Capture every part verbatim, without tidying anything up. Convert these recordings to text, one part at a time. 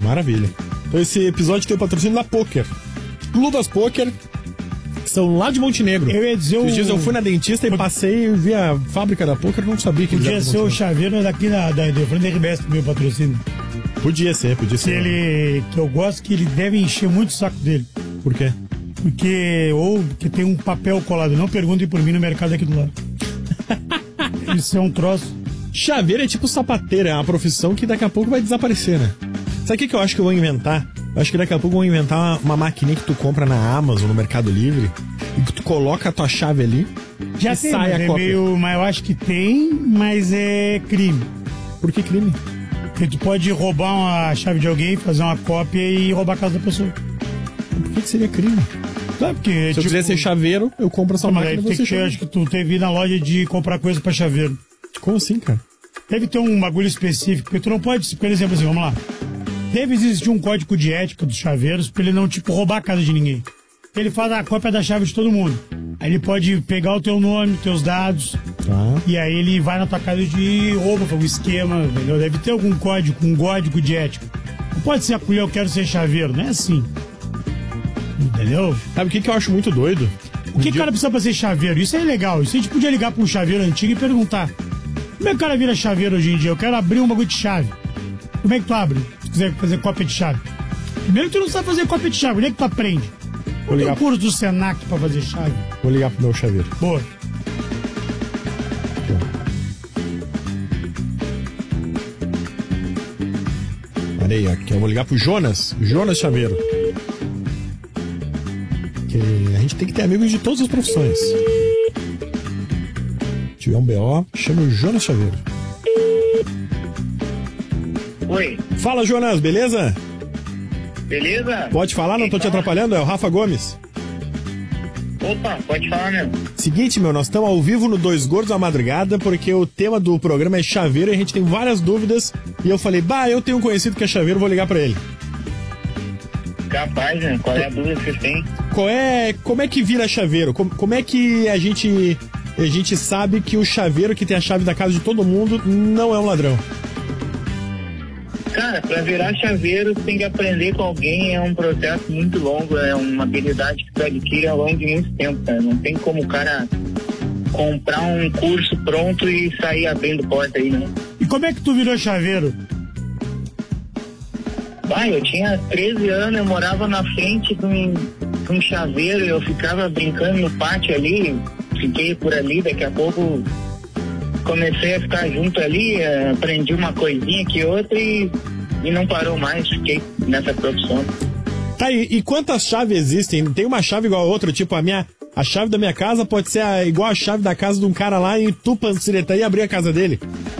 Maravilha. Então esse episódio tem o patrocínio da Poker. Ludas Poker, que são lá de Montenegro. Eu ia dizer o... Esses dias eu fui na dentista e passei e vi a fábrica da Poker, não sabia que eles Podia eram ser o chaveiro daqui da, da, da frente da R B S, meu patrocínio. Podia ser, podia ser. Que ele, que eu gosto que ele deve encher muito o saco dele. Por quê? Porque, ou que tem um papel colado. Não perguntem por mim no mercado aqui do lado. Isso é um troço. Chaveiro é tipo sapateiro, é uma profissão que daqui a pouco vai desaparecer, né? Sabe o que, que eu acho que eu vou inventar? Eu acho que daqui a pouco eu vou inventar uma, uma maquininha que tu compra na Amazon, no Mercado Livre, e que tu coloca a tua chave ali Já e tem, sai a é cópia. meio, mas eu acho que tem, mas é crime. Por que crime? Porque tu pode roubar uma chave de alguém, fazer uma cópia e roubar a casa da pessoa. Por que, que seria crime? Sabe, porque, Se eu tipo, quiser ser chaveiro, eu compro essa mas máquina aí e tem você que ter, chave. acho que tu teve na loja de comprar coisa pra chaveiro. Como assim, cara? Deve ter um bagulho específico, porque tu não pode, por exemplo, assim, vamos lá. Deve existir um código de ética dos chaveiros pra ele não, tipo, roubar a casa de ninguém. Ele faz a cópia da chave de todo mundo. Aí ele pode pegar o teu nome, teus dados, Tá. e aí ele vai na tua casa de roubo, faz um esquema, entendeu? Deve ter algum código, um código de ética. Não pode ser acolher, eu quero ser chaveiro, não é assim. Entendeu? Sabe o que, que eu acho muito doido? O que o cara precisa pra ser chaveiro? Isso é legal. Isso a gente podia ligar pra um chaveiro antigo e perguntar: como é que o cara vira chaveiro hoje em dia? Eu quero abrir um bagulho de chave. Como é que tu abre? Se quiser fazer cópia de chave. Primeiro que tu não sabe fazer cópia de chave. Onde é que tu aprende? Vou Tem ligar, um curso do Senac pra fazer chave. vou ligar pro meu chaveiro. Boa. Olha aí, aqui eu vou ligar pro Jonas. Jonas Chaveiro. Que a gente tem que ter amigos de todas as profissões. Se tiver um B O, chama o Jonas Chaveiro. Oi, Fala, Jonas, beleza? beleza? Pode falar, não tô te atrapalhando? É o Rafa Gomes. Opa, pode falar mesmo. Seguinte, meu, nós estamos ao vivo no Dois Gordos à Madrugada, porque o tema do programa é chaveiro e a gente tem várias dúvidas. E eu falei, bah, eu tenho um conhecido que é chaveiro, vou ligar pra ele. Capaz, né? Qual é a dúvida que vocês têm? Qual é, como é que vira chaveiro? Como, como é que a gente, a gente sabe que o chaveiro que tem a chave da casa de todo mundo não é um ladrão? Cara, pra virar chaveiro, você tem que aprender com alguém, é um processo muito longo, é uma habilidade que tu adquire ao longo de muito tempo, cara. Não tem como o cara comprar um curso pronto e sair abrindo porta aí, né? E como é que tu virou chaveiro? Bah, eu tinha treze anos, eu morava na frente de um, de um chaveiro, eu ficava brincando no pátio ali, fiquei por ali, daqui a pouco comecei a ficar junto ali, eh, aprendi uma coisinha que outra e, e não parou mais, fiquei nessa profissão. Tá, e, e quantas chaves existem? Tem uma chave igual a outra? Tipo, a minha, a chave da minha casa pode ser a, igual a chave da casa de um cara lá em Tupanciretaí e abrir a casa dele?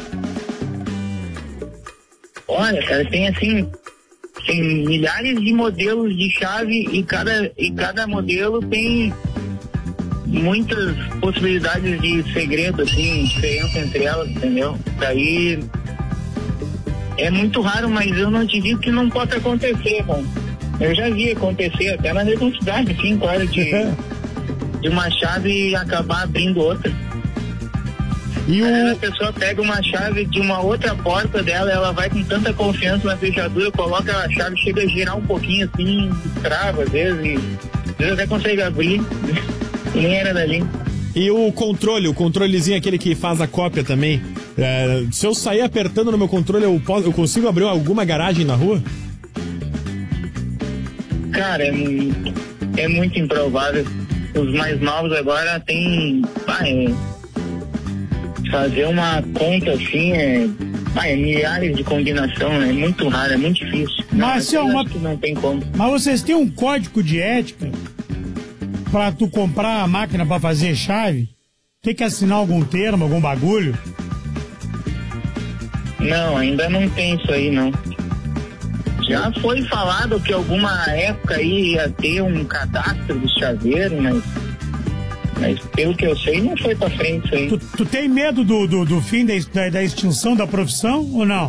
Olha, cara, tem assim, tem milhares de modelos de chave e cada, e cada modelo tem muitas possibilidades de segredo, assim, diferença entre elas, entendeu? Daí é muito raro, mas eu não te digo que não pode acontecer, mano. Eu já vi acontecer até na necessidade, assim, claro, de, de uma chave acabar abrindo outra. E o... Aí a pessoa pega uma chave de uma outra porta dela, ela vai com tanta confiança na fechadura, coloca a chave, chega a girar um pouquinho assim, trava às vezes, e às vezes até consegue abrir, e nem era dali. E o controle, o controlezinho aquele que faz a cópia também. É, se eu sair apertando no meu controle, eu, posso, eu consigo abrir alguma garagem na rua? Cara, é, é muito improvável. Os mais novos agora tem... Ah, é, fazer uma conta assim é, ah, é milhares de combinação, é muito raro, é muito difícil. Mas, não, é uma... que não tem como. Mas vocês têm um código de ética pra tu comprar a máquina pra fazer chave? Tem que assinar algum termo, algum bagulho? Não, ainda não tem isso aí, não. Já foi falado que alguma época aí ia ter um cadastro do chaveiro, mas, mas pelo que eu sei, não foi pra frente isso aí. Tu, tu tem medo do, do, do fim da, da, da extinção da profissão ou não?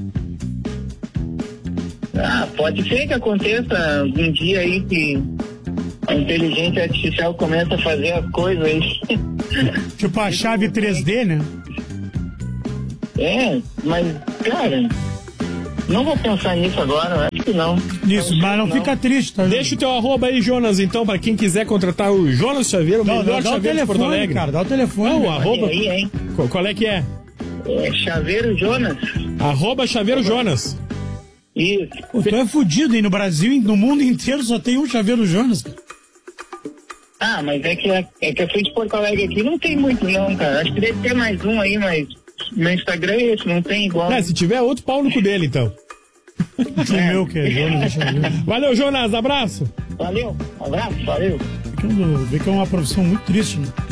Ah, pode ser que aconteça algum dia aí que a inteligência artificial começa a fazer as coisas aí. Tipo a chave três D, né? É, mas, cara, Não vou pensar nisso agora, acho que não. Isso, mas não, não fica triste, tá? Deixa o teu arroba aí, Jonas, então, pra quem quiser contratar o Jonas Xavier, o não, melhor dá, dá chaveiro de Porto Alegre. Cara, dá o telefone. Não, o arroba... Aí, hein? Qual, qual é que é? É Chaveiro Jonas. Arroba Chaveiro Jonas. Isso. Pô, tu é fudido, hein? No Brasil, no mundo inteiro, só tem um Chaveiro Jonas, cara. Ah, mas é que, é que a frente de Porto Alegre aqui não tem muito não, cara. Acho que deve ter mais um aí, mas meu Instagram é esse, não tem igual. É, se tiver outro, pau no cu dele, então. O meu que é Jonas, deixa eu ver. Valeu, Jonas, abraço. Valeu, um abraço, valeu. Vê que é uma profissão muito triste, né?